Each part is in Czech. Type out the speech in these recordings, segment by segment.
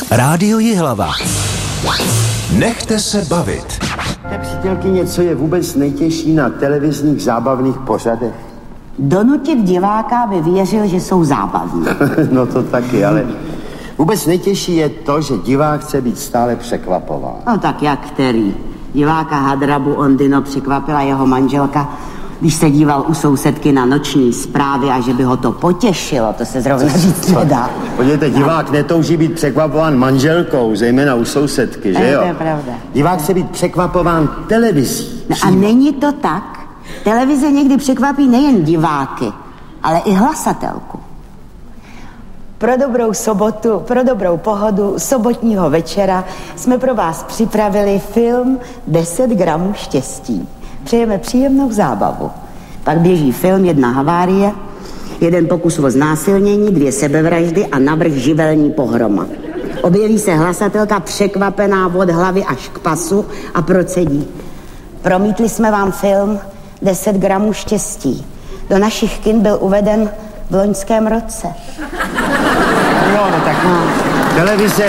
Rádio Jihlava. Nechte se bavit. Přítelkyně, co je vůbec nejtěžší na televizních zábavných pořadech? Donutit diváka, aby věřil, že jsou zábavní. No to taky, ale vůbec nejtěžší je to, že divák chce být stále překvapován. No tak jak který? Diváka Hadrabu Ondino překvapila jeho manželka, když se díval u sousedky na noční zprávy a že by ho to potěšilo, to se zrovna říct nedá. Podívejte, divák netouží být překvapován manželkou, zejména u sousedky, že jo? To je pravda. Divák chce být překvapován televizí. No a není to tak? Televize někdy překvapí nejen diváky, ale i hlasatelku. Pro dobrou sobotu, pro dobrou pohodu sobotního večera jsme pro vás připravili film 10 gramů štěstí. Přejeme příjemnou zábavu. Pak běží film 1 havárie, 1 pokus o znásilnění, 2 sebevraždy a navrch živelní pohroma. Objeví se hlasatelka překvapená od hlavy až k pasu a procedí: promítli jsme vám film 10 gramů štěstí. Do našich kin byl uveden v loňském roce. Jo, no tak televize...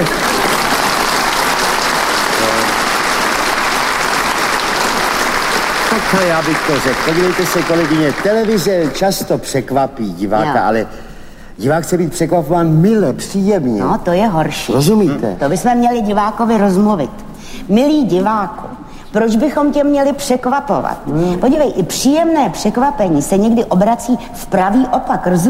Takhle já bych to řekl. Podívejte se, kolegyně, televize často překvapí diváka, ale divák chce být překvapován mile, příjemně. No, to je horší. Rozumíte? To bychom měli divákovi rozmluvit. Milý diváku, proč bychom tě měli překvapovat? Podívej, i příjemné překvapení se někdy obrací v pravý opak, rozumíš?